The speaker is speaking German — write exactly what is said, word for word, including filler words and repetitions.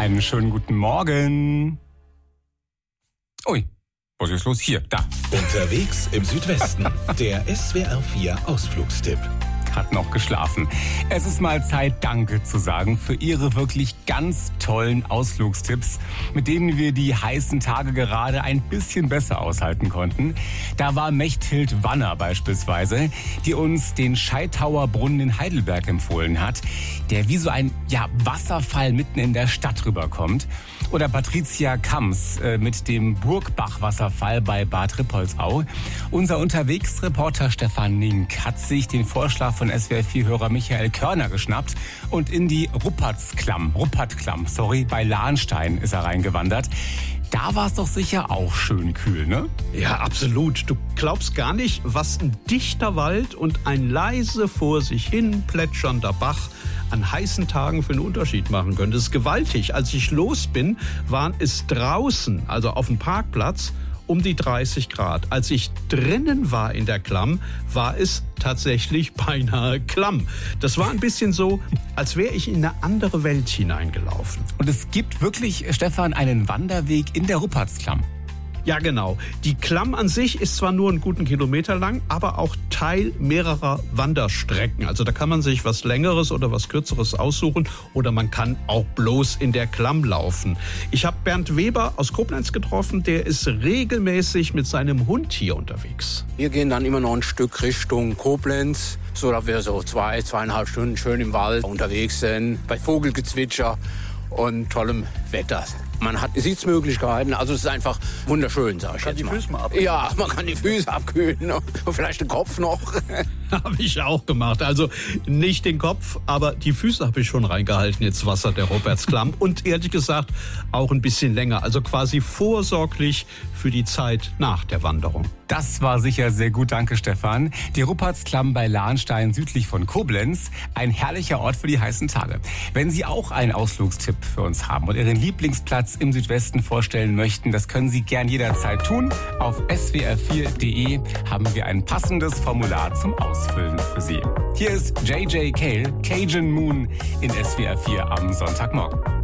Einen schönen guten Morgen. Ui, was ist los? Hier, da. Unterwegs im Südwesten, der S W R vier Ausflugstipp. Hat noch geschlafen. Es ist mal Zeit, Danke zu sagen für Ihre wirklich ganz tollen Ausflugstipps, mit denen wir die heißen Tage gerade ein bisschen besser aushalten konnten. Da war Mechthild Wanner beispielsweise, die uns den Scheithauer Brunnen in Heidelberg empfohlen hat, der wie so ein ja, Wasserfall mitten in der Stadt rüberkommt. Oder Patricia Kams äh, mit dem Burgbach-Wasserfall bei Bad Rippoldsau. Unser Unterwegsreporter Stefan Nink hat sich den Vorschlag von S W R vier-Hörer Michael Körner geschnappt und in die Ruppertsklamm, Ruppertklamm, sorry, bei Lahnstein ist er reingewandert. Da war es doch sicher auch schön kühl, ne? Ja, absolut. Du glaubst gar nicht, was ein dichter Wald und ein leise vor sich hin plätschernder Bach an heißen Tagen für einen Unterschied machen können. Das ist gewaltig. Als ich los bin, waren es draußen, also auf dem Parkplatz, um die dreißig Grad. Als ich drinnen war in der Klamm, war es tatsächlich beinahe klamm. Das war ein bisschen so, als wäre ich in eine andere Welt hineingelaufen. Und es gibt wirklich, Stefan, einen Wanderweg in der Ruppertsklamm. Ja, genau. Die Klamm an sich ist zwar nur einen guten Kilometer lang, aber auch Teil mehrerer Wanderstrecken. Also da kann man sich was Längeres oder was Kürzeres aussuchen oder man kann auch bloß in der Klamm laufen. Ich habe Bernd Weber aus Koblenz getroffen, der ist regelmäßig mit seinem Hund hier unterwegs. Wir gehen dann immer noch ein Stück Richtung Koblenz, so dass wir so zwei, zweieinhalb Stunden schön im Wald unterwegs sind, bei Vogelgezwitscher und tollem Wetter. Man hat Sitzmöglichkeiten, also es ist einfach wunderschön, sag ich kann jetzt mal. Die Füße mal abkühlen. Ja, man kann die Füße abkühlen und vielleicht den Kopf noch. Habe ich auch gemacht. Also nicht den Kopf, aber die Füße habe ich schon reingehalten ins Wasser der Ruppertsklamm. Und ehrlich gesagt auch ein bisschen länger. Also quasi vorsorglich für die Zeit nach der Wanderung. Das war sicher sehr gut, danke Stefan. Die Ruppertsklamm bei Lahnstein südlich von Koblenz. Ein herrlicher Ort für die heißen Tage. Wenn Sie auch einen Ausflugstipp für uns haben und Ihren Lieblingsplatz im Südwesten vorstellen möchten, das können Sie gern jederzeit tun. Auf s w r vier punkt d e haben wir ein passendes Formular zum Ausfüllen für Sie. Hier ist J J Cale, Cajun Moon in S W R vier am Sonntagmorgen.